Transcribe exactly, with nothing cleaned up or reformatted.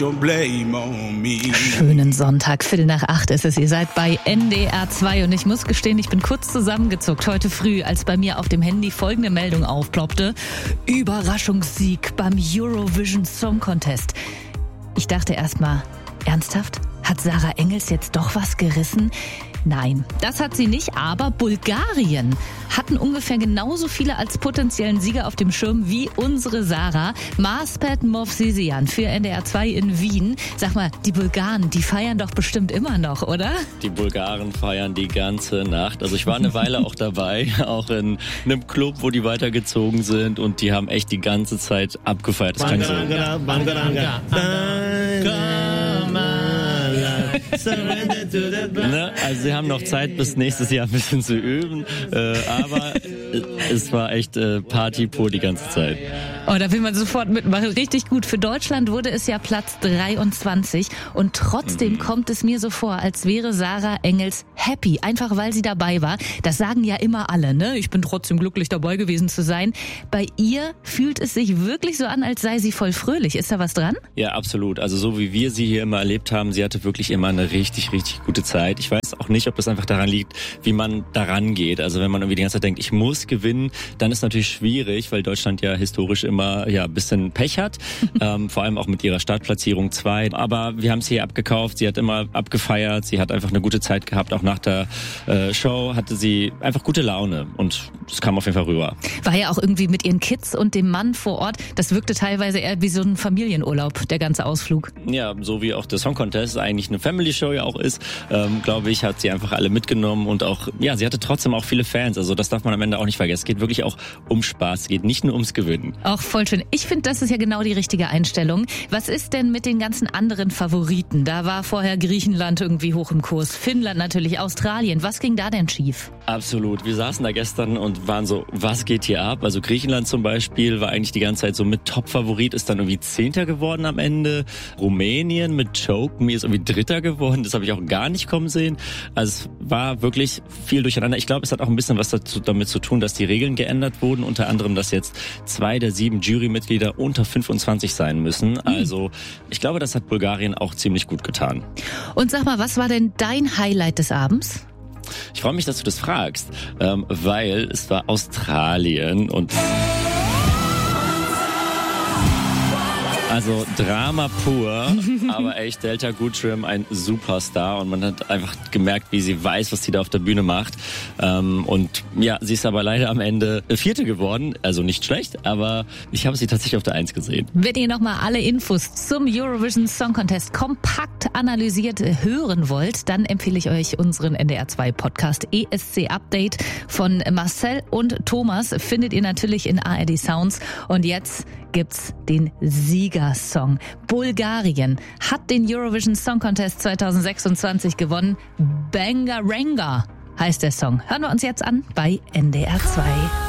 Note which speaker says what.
Speaker 1: Schönen Sonntag, Viertel nach acht ist es. Ihr seid bei N D R zwei und ich muss gestehen, ich bin kurz zusammengezuckt heute früh, als bei mir auf dem Handy folgende Meldung aufploppte. Überraschungssieg beim Eurovision Song Contest. Ich dachte erstmal, ernsthaft? Hat Sarah Engels jetzt doch was gerissen? Nein, das hat sie nicht, aber Bulgarien hatten ungefähr genauso viele als potenziellen Sieger auf dem Schirm wie unsere Sarah. Maspet Movsesian für N D R zwei in Wien. Sag mal, die Bulgaren, die feiern doch bestimmt immer noch, oder?
Speaker 2: Die Bulgaren feiern die ganze Nacht. Also ich war eine Weile auch dabei, auch in einem Club, wo die weitergezogen sind und die haben echt die ganze Zeit abgefeiert. Das klang so. Ne? Also sie haben noch Zeit bis nächstes Jahr ein bisschen zu üben, äh, aber es war echt äh, Party pur die ganze Zeit.
Speaker 1: Oh, da will man sofort mitmachen. Richtig gut. Für Deutschland wurde es ja Platz dreiundzwanzig und trotzdem mhm. kommt es mir so vor, als wäre Sarah Engels happy, einfach weil sie dabei war. Das sagen ja immer alle, ne? Ich bin trotzdem glücklich dabei gewesen zu sein. Bei ihr fühlt es sich wirklich so an, als sei sie voll fröhlich. Ist da was dran?
Speaker 2: Ja, absolut. Also so wie wir sie hier immer erlebt haben, sie hatte wirklich immer eine richtig, richtig gute Zeit. Ich weiß auch nicht, ob das einfach daran liegt, wie man daran geht. Also wenn man irgendwie die ganze Zeit denkt, ich muss gewinnen, dann ist natürlich schwierig, weil Deutschland ja historisch immer ja ein bisschen Pech hat. ähm, vor allem auch mit ihrer Startplatzierung zwei. Aber wir haben es hier abgekauft, sie hat immer abgefeiert, sie hat einfach eine gute Zeit gehabt. Auch nach der äh, Show hatte sie einfach gute Laune und es kam auf jeden Fall rüber.
Speaker 1: War ja auch irgendwie mit ihren Kids und dem Mann vor Ort. Das wirkte teilweise eher wie so ein Familienurlaub, der ganze Ausflug.
Speaker 2: Ja, so wie auch der Song Contest eigentlich eine Family-Show ja auch ist, ähm, glaube ich, hat sie einfach alle mitgenommen und auch, ja, sie hatte trotzdem auch viele Fans. Also das darf man am Ende auch nicht vergessen. Es geht wirklich auch um Spaß, es geht nicht nur ums Gewinnen.
Speaker 1: Auch voll schön. Ich finde, das ist ja genau die richtige Einstellung. Was ist denn mit den ganzen anderen Favoriten? Da war vorher Griechenland irgendwie hoch im Kurs, Finnland natürlich, Australien. Was ging da denn schief?
Speaker 2: Absolut. Wir saßen da gestern und waren so, was geht hier ab? Also Griechenland zum Beispiel war eigentlich die ganze Zeit so mit Top-Favorit, ist dann irgendwie Zehnter geworden am Ende. Rumänien mit Choke Me ist irgendwie Dritter geworden. Das habe ich auch gar nicht kommen sehen. Also es war wirklich viel durcheinander. Ich glaube, es hat auch ein bisschen was dazu, damit zu tun, dass die Regeln geändert wurden. Unter anderem, dass jetzt zwei der sieben Jurymitglieder unter fünfundzwanzig sein müssen. Also ich glaube, das hat Bulgarien auch ziemlich gut getan.
Speaker 1: Und sag mal, was war denn dein Highlight des Abends?
Speaker 2: Ich freue mich, dass du das fragst, ähm, weil es war Australien und also Drama pur, aber echt Delta Goodrem ein Superstar und man hat einfach gemerkt, wie sie weiß, was sie da auf der Bühne macht. Ähm, und ja, sie ist aber leider am Ende Vierte geworden, also nicht schlecht, aber ich habe sie tatsächlich auf der Eins gesehen.
Speaker 1: Wenn ihr nochmal alle Infos zum Eurovision Song Contest kompakt analysiert hören wollt, dann empfehle ich euch unseren N D R zwei Podcast E S C Update von Marcel und Thomas. Findet ihr natürlich in A R D Sounds. Und jetzt gibt's den Siegersong. Bulgarien hat den Eurovision Song Contest zwanzig sechsundzwanzig gewonnen. Bangaranga heißt der Song. Hören wir uns jetzt an bei N D R zwei.